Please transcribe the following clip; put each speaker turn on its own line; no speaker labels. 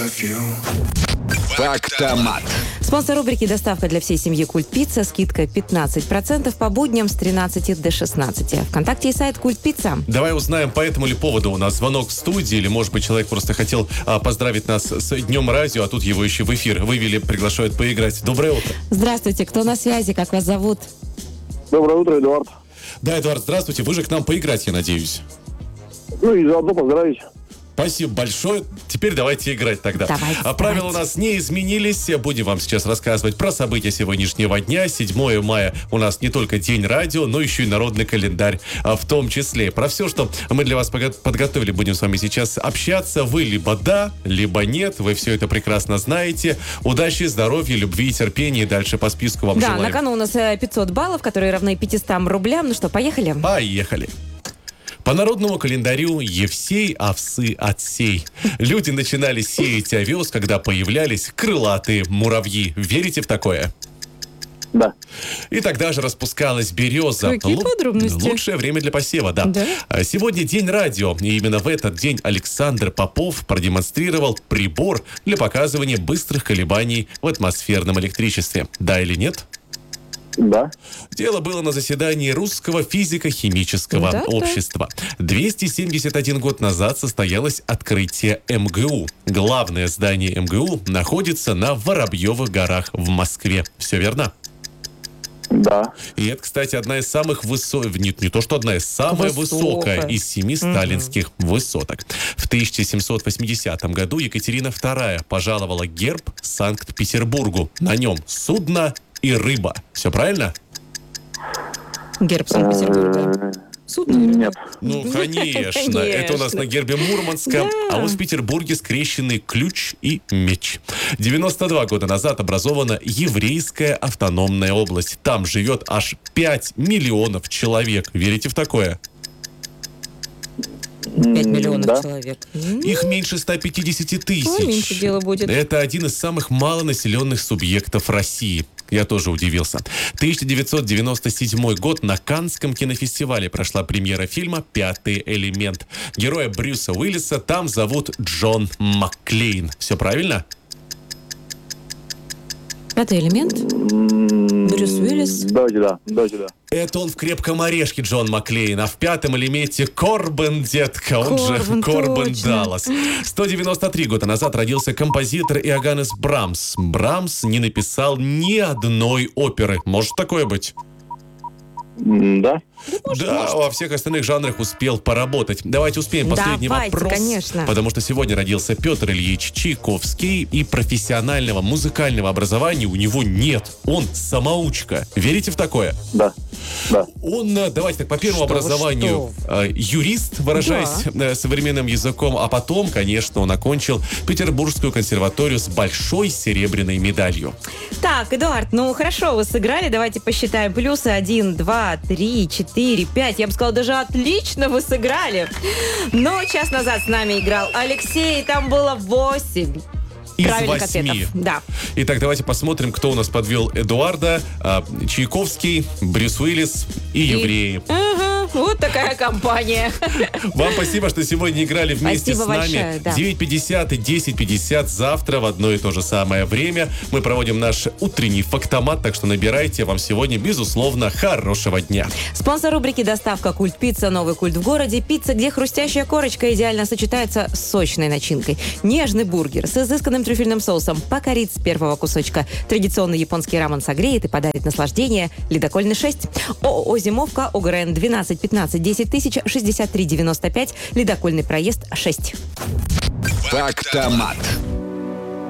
Фактомат.
Спонсор рубрики «Доставка для всей семьи Культ Пицца». Скидка 15% по будням с 13 до 16. Вконтакте и сайт Культ Пицца.
Давай узнаем, по этому ли поводу у нас звонок в студии, или, может быть, человек просто хотел поздравить нас с Днем Радио, а тут его еще в эфир вывели, приглашают поиграть. Доброе утро.
Здравствуйте, кто на связи, как вас зовут?
Доброе утро, Эдуард.
Да, Эдуард, здравствуйте. Вы же к нам поиграть, я надеюсь.
Ну и заодно поздравить.
Спасибо большое. Теперь давайте играть тогда. Правила у нас не изменились. Будем вам сейчас рассказывать про события сегодняшнего дня. 7 мая у нас не только День радио, но еще и народный календарь в том числе. Про все, что мы для вас подготовили, будем с вами сейчас общаться. Вы либо да, либо нет. Вы все это прекрасно знаете. Удачи, здоровья, любви и терпения. И дальше по списку вам желаю.
Да, на кону у нас 500 баллов, которые равны 500 рублям. Ну что, поехали?
Поехали. По народному календарю Евсей, овсы, отсей. Люди начинали сеять овес, когда появлялись крылатые муравьи. Верите в такое?
Да.
И тогда же распускалась береза.
Какие подробности?
Лучшее время для посева, да. Сегодня День радио. И именно в этот день Александр Попов продемонстрировал прибор для показывания быстрых колебаний в атмосферном электричестве. Да или нет?
Да.
Дело было на заседании Русского физико-химического общества. 271 год назад состоялось открытие МГУ. Главное здание МГУ находится на Воробьевых горах в Москве. Все верно?
Да.
И это, кстати, одна из самых высоких, не то что одна из, самая высокая из 7 сталинских высоток. В 1780 году Екатерина II пожаловала герб Санкт-Петербургу. На нем судно и рыба. Все правильно?
Герб Санкт-Петербурга. Судно и рыба.
Нет.
Ну, конечно. Это у нас на гербе Мурманска. А вот в Петербурге скрещенный ключ и меч. 92 года назад образована Еврейская автономная область. Там живет аж 5 миллионов человек. Верите в такое?
5 миллионов человек.
Их меньше 150 тысяч.
Меньше дело будет.
Это один из самых малонаселенных субъектов России. Я тоже удивился. 1997 год на Каннском кинофестивале прошла премьера фильма «Пятый элемент». Героя Брюса Уиллиса там зовут Джон Макклейн. Все правильно?
Пятый элемент? Брюс Уиллис?
Да.
Это он в «Крепком орешке» Джон Макклейн, а в «Пятом элементе» Корбен, детка, он же Корбен Даллас. 193 года назад родился композитор Иоганнес Брамс. Брамс не написал ни одной оперы. Может такое быть?
Да.
Да, во всех остальных жанрах успел поработать. Давайте успеем последний вопрос.
Конечно.
Потому что сегодня родился Петр Ильич Чайковский, и профессионального музыкального образования у него нет. Он самоучка. Верите в такое?
Да.
Он, давайте так, по первому образованию юрист, выражаясь современным языком, а потом, конечно, он окончил Петербургскую консерваторию с большой серебряной медалью.
Так, Эдуард, ну хорошо, вы сыграли, давайте посчитаем. Плюсы 1, 2, 3, 4, 5. Я бы сказала, даже отлично вы сыграли. Но час назад с нами играл Алексей, и там было 8.
Из
правильных
8.
ответов. Да.
Итак, давайте посмотрим, кто у нас подвел Эдуарда. Чайковский, Брюс Уиллис и евреи.
Вот такая компания.
Вам спасибо, что сегодня играли вместе
Спасибо
с нами.
большое, да.
9:50 и 10:50 завтра в одно и то же самое время. Мы проводим наш утренний фактомат, так что набирайте. Вам сегодня, безусловно, хорошего дня.
Спонсор рубрики «Доставка Культ Пицца». Новый культ в городе. Пицца, где хрустящая корочка идеально сочетается с сочной начинкой. Нежный бургер с изысканным трюфельным соусом покорит с первого кусочка. Традиционный японский рамен согреет и подарит наслаждение. Ледокольный 6. ООО «Зимовка», ОГРН 12 15 10 тысяч 63 95. Ледокольный проезд 6.
Фактомат.